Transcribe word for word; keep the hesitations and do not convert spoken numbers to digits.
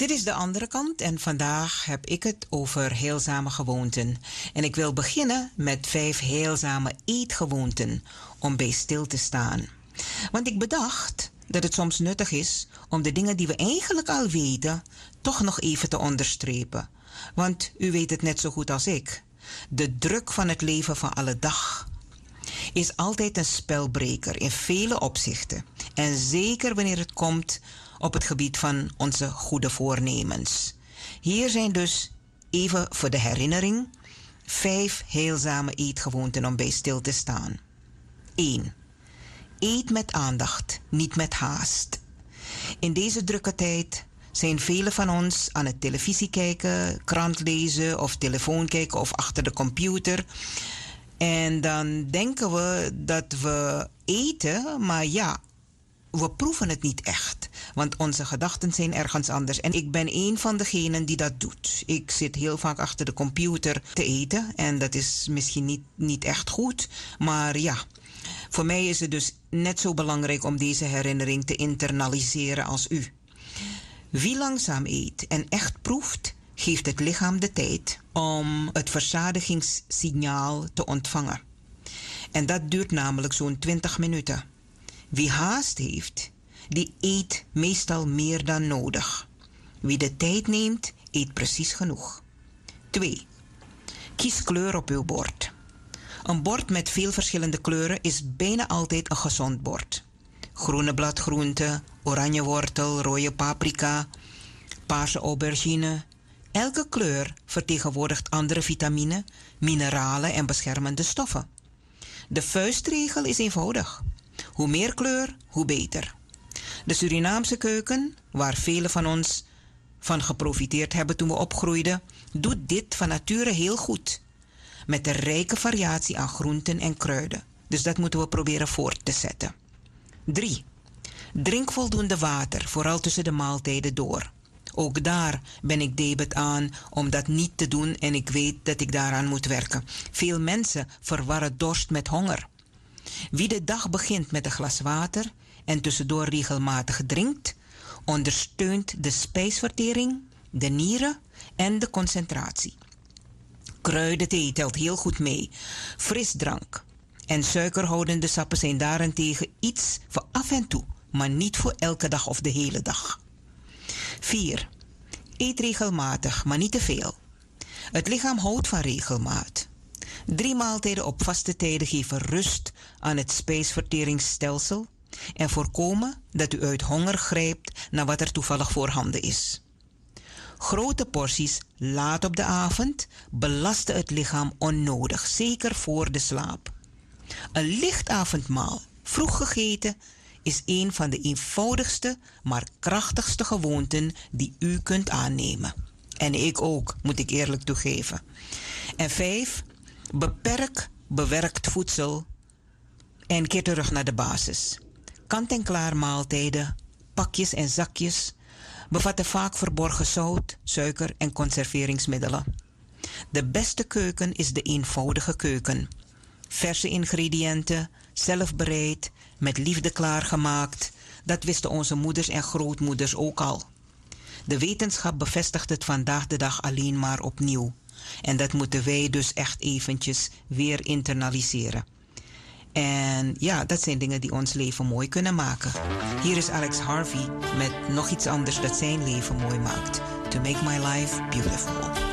Dit is de andere kant en vandaag heb ik het over heilzame gewoonten. En ik wil beginnen met vijf heilzame eetgewoonten om bij stil te staan. Want ik bedacht dat het soms nuttig is om de dingen die we eigenlijk al weten toch nog even te onderstrepen. Want u weet het net zo goed als ik. De druk van het leven van alle dag is altijd een spelbreker in vele opzichten. En zeker wanneer het komt op het gebied van onze goede voornemens. Hier zijn dus, even voor de herinnering, vijf heilzame eetgewoonten om bij stil te staan. één. Eet met aandacht, niet met haast. In deze drukke tijd zijn velen van ons aan het televisie kijken, krant lezen of telefoon kijken of achter de computer. En dan denken we dat we eten, maar ja, we proeven het niet echt. Want onze gedachten zijn ergens anders. En ik ben een van degenen die dat doet. Ik zit heel vaak achter de computer te eten. En dat is misschien niet, niet echt goed. Maar ja, voor mij is het dus net zo belangrijk om deze herinnering te internaliseren als u. Wie langzaam eet en echt proeft, geeft het lichaam de tijd om het verzadigingssignaal te ontvangen. En dat duurt namelijk zo'n twintig minuten. Wie haast heeft, die eet meestal meer dan nodig. Wie de tijd neemt, eet precies genoeg. twee. Kies kleur op uw bord. Een bord met veel verschillende kleuren is bijna altijd een gezond bord. Groene bladgroente, oranje wortel, rode paprika, paarse aubergine. Elke kleur vertegenwoordigt andere vitamine, mineralen en beschermende stoffen. De vuistregel is eenvoudig. Hoe meer kleur, hoe beter. De Surinaamse keuken, waar velen van ons van geprofiteerd hebben toen we opgroeiden, doet dit van nature heel goed. Met een rijke variatie aan groenten en kruiden. Dus dat moeten we proberen voort te zetten. drie. Drink voldoende water, vooral tussen de maaltijden door. Ook daar ben ik debet aan om dat niet te doen en ik weet dat ik daaraan moet werken. Veel mensen verwarren dorst met honger. Wie de dag begint met een glas water en tussendoor regelmatig drinkt, ondersteunt de spijsvertering, de nieren en de concentratie. Kruidenthee telt heel goed mee. Frisdrank en suikerhoudende sappen zijn daarentegen iets voor af en toe, maar niet voor elke dag of de hele dag. vier. Eet regelmatig, maar niet te veel. Het lichaam houdt van regelmaat. Drie maaltijden op vaste tijden geven rust aan het spijsverteringsstelsel en voorkomen dat u uit honger grijpt naar wat er toevallig voorhanden is. Grote porties laat op de avond belasten het lichaam onnodig, zeker voor de slaap. Een licht avondmaal, vroeg gegeten, is een van de eenvoudigste, maar krachtigste gewoonten die u kunt aannemen. En ik ook, moet ik eerlijk toegeven. En vijf, beperk bewerkt voedsel en keer terug naar de basis. Kant-en-klaar maaltijden, pakjes en zakjes bevatten vaak verborgen zout, suiker en conserveringsmiddelen. De beste keuken is de eenvoudige keuken. Verse ingrediënten, zelf bereid, met liefde klaargemaakt. Dat wisten onze moeders en grootmoeders ook al. De wetenschap bevestigt het vandaag de dag alleen maar opnieuw. En dat moeten wij dus echt eventjes weer internaliseren. En ja, dat zijn dingen die ons leven mooi kunnen maken. Hier is Alex Harvey met nog iets anders dat zijn leven mooi maakt. To make my life beautiful.